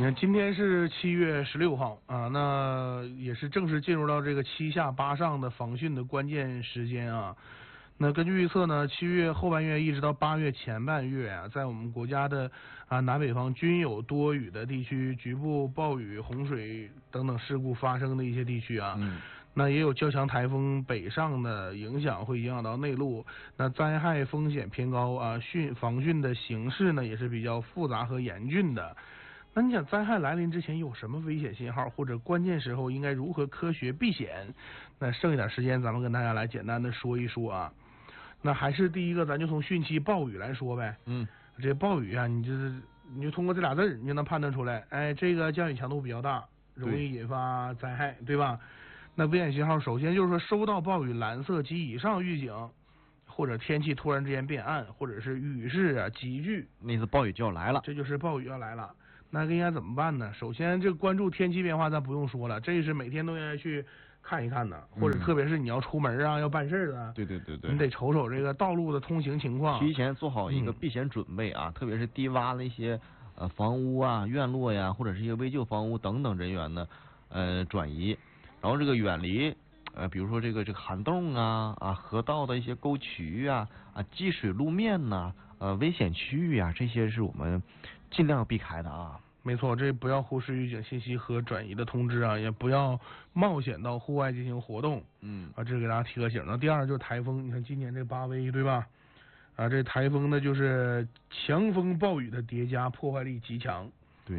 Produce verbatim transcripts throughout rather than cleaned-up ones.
你看，今天是七月十六号啊，那也是正式进入到这个七下八上的防汛的关键时间啊。那根据预测呢，七月后半月一直到八月前半月啊，在我们国家的啊南北方均有多雨的地区，局部暴雨、洪水等等事故发生的一些地区啊。 嗯。 那也有较强台风北上的影响，会影响到内陆，那灾害风险偏高啊，汛防汛的形势呢也是比较复杂和严峻的。那你想灾害来临之前有什么危险信号，或者关键时候应该如何科学避险？那剩一点时间，咱们跟大家来简单的说一说啊。那还是第一个，咱就从汛期暴雨来说呗。 嗯， 这暴雨啊，你就是你就通过这俩字儿，你就能判断出来，哎，这个降雨强度比较大，容易引发灾害，对吧？那危险信号，首先就是说收到暴雨蓝色及以上预警，或者天气突然之间变暗，或者是雨势啊急剧， 那次暴雨就要来了， 这就是暴雨要来了。那应该怎么办呢？首先，这关注天气变化，咱不用说了，这是每天都应该去看一看的，或者特别是你要出门啊，要办事的， 对对对对， 你得瞅瞅这个道路的通行情况， 提前做好一个避险准备啊，嗯、特别是低洼的一些呃房屋啊、院落呀，或者是一些危旧房屋等等人员呢，呃转移，然后这个远离呃，比如说这个这个涵洞啊啊河道的一些沟渠啊啊积水路面呐、啊、呃危险区域啊，这些是我们尽量避开的啊。 没错，这不要忽视预警信息和转移的通知啊，也不要冒险到户外进行活动。 嗯啊，这是给大家提个醒。那第二就是台风，你看今年这八威对吧？啊，这台风呢就是强风暴雨的叠加，破坏力极强。 对。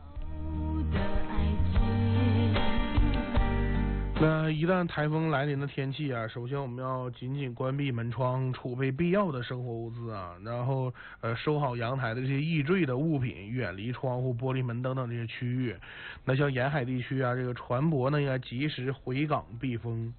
那一旦台风来临的天气啊，首先我们要紧紧关闭门窗，储备必要的生活物资啊，然后呃收好阳台的这些易坠的物品，远离窗户、玻璃门等等这些区域。那像沿海地区啊，这个船舶呢应该及时回港避风。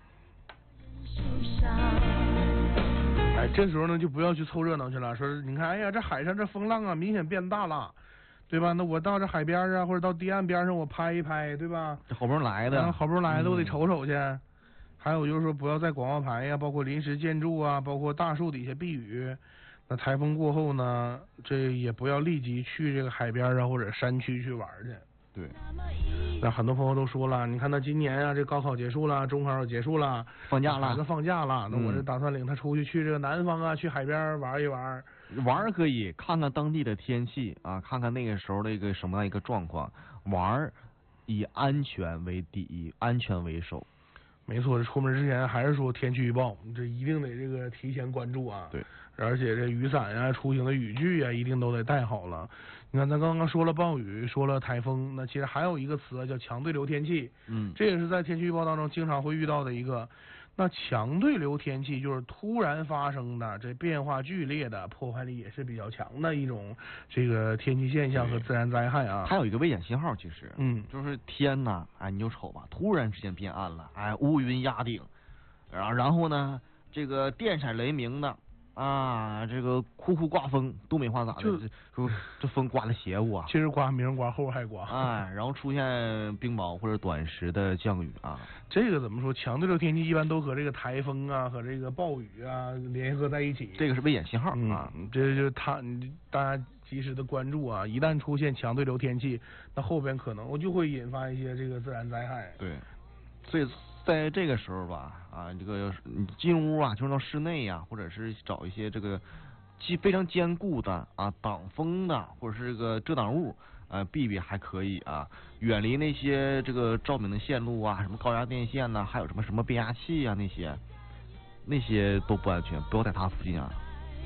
哎，这时候呢就不要去凑热闹去了，说你看，哎呀，这海上这风浪啊明显变大了。对吧？那我到这海边啊，或者到堤岸边上，我拍一拍，对吧？ 这好不容易来的， 好不容易来的，我得瞅瞅去。嗯、还有就是说，不要在广告牌呀、包括临时建筑啊，包括大树底下避雨。那台风过后呢，这也不要立即去这个海边啊或者山区去玩去。 对。 那很多朋友都说了，你看到今年啊，这高考结束了，中考也结束了， 放假了， 孩子放假了，那我这打算领他出去去这个南方啊，去海边玩一玩。 玩可以看看当地的天气啊，看看那个时候的一个什么样一个状况。玩以安全为第一，安全为首。 没错，这出门之前还是说天气预报，这一定得这个提前关注啊。 对， 而且这雨伞呀、出行的雨具呀，一定都得带好了。你看，咱刚刚说了暴雨，说了台风，那其实还有一个词叫强对流天气。 嗯， 这也是在天气预报当中经常会遇到的一个。那强对流天气就是突然发生的，这变化剧烈的，破坏力也是比较强的一种这个天气现象和自然灾害啊。 它有一个危险信号，其实， 嗯， 就是天呐，哎，你就瞅吧，突然之间变暗了，哎，乌云压顶，然后然后呢，这个电闪雷鸣的。啊，这个呼呼刮风，东北话咋的？这这风刮的邪乎啊！ 今儿刮，明儿刮，后儿还刮。 哎，然后出现冰雹或者短时的降雨啊。 这个怎么说？强对流天气一般都和这个台风啊和这个暴雨啊联合在一起。 这个是危险信号啊！ 嗯、这就是它，大家及时的关注啊！一旦出现强对流天气，那后边可能我就会引发一些这个自然灾害。 对，所以。在这个时候吧，啊，这个你进屋啊，进入到室内呀、啊，或者是找一些这个既非常坚固的啊挡风的，或者是这个遮挡物，啊，避避还可以啊，远离那些这个照明的线路啊，什么高压电线呐、啊，还有什么什么变压器啊那些，那些都不安全，不要在它附近啊。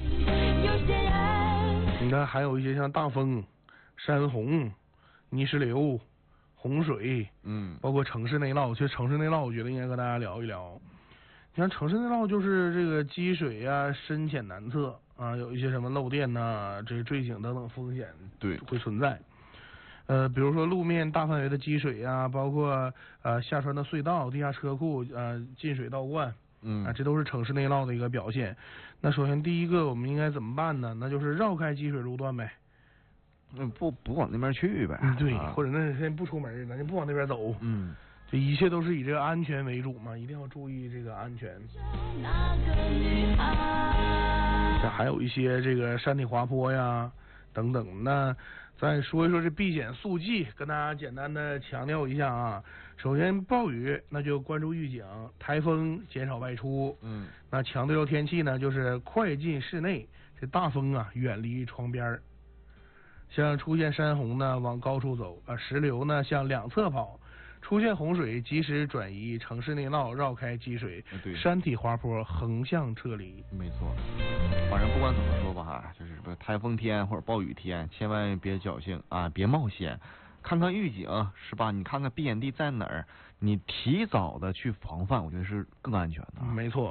你看，还有一些像大风、山洪、泥石流。洪水， 嗯， 包括城市内涝，其实城市内涝，我觉得应该跟大家聊一聊。你看城市内涝就是这个积水啊，深浅难测啊，有一些什么漏电呐、啊、这坠井等等风险， 对， 会存在。呃，比如说路面大范围的积水啊，包括呃下穿的隧道、地下车库呃进水倒灌， 嗯啊，这都是城市内涝的一个表现。那首先第一个，我们应该怎么办呢？那就是绕开积水路段呗。 嗯，不不往那边去呗。 嗯，对， 啊、 或者那先不出门，咱就不往那边走。 嗯， 这一切都是以这个安全为主嘛，一定要注意这个安全。这还有一些这个山体滑坡呀等等。那再说一说这避险速记，跟大家简单的强调一下啊。首先暴雨那就关注预警，台风减少外出。 嗯， 那强调天气呢，就是快进室内，这大风啊远离窗边儿。像出现山洪呢，往高处走啊；石流呢，向两侧跑。出现洪水，及时转移，城市内涝，绕开积水。 对， 山体滑坡，横向撤离。 没错。反正不管怎么说吧哈，就是说台风天或者暴雨天，千万别侥幸啊，别冒险。看看预警是吧？你看看避险地在哪儿，你提早的去防范，我觉得是更安全的。 没错。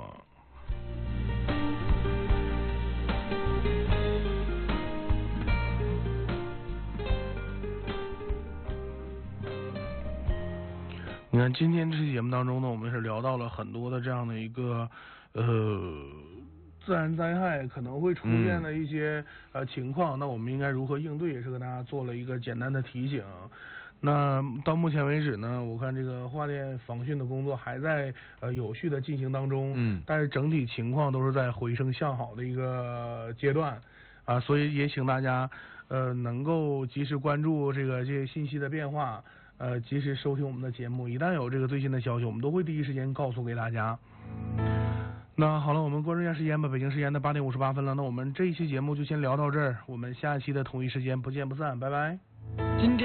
你看今天这期节目当中呢，我们是聊到了很多的这样的一个呃自然灾害可能会出现的一些、嗯、呃情况，那我们应该如何应对，也是跟大家做了一个简单的提醒。那到目前为止呢，我看这个话电防汛的工作还在呃有序的进行当中， 嗯， 但是整体情况都是在回升向好的一个阶段啊，所以也请大家呃能够及时关注这个这些信息的变化。呃，及时收听我们的节目，一旦有这个最新的消息，我们都会第一时间告诉给大家。那好了，我们关注一下时间吧，北京时间的八点五十八分了，那我们这一期节目就先聊到这儿，我们下一期的同一时间不见不散，拜拜。